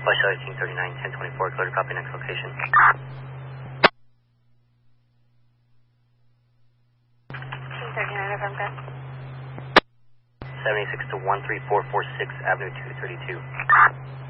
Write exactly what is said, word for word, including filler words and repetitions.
Flight Shuttle eighteen thirty-nine, ten twenty-four, clear to copy next location. eighteen thirty-nine, November gun. seventy-six to one three four four six, Avenue two thirty-two.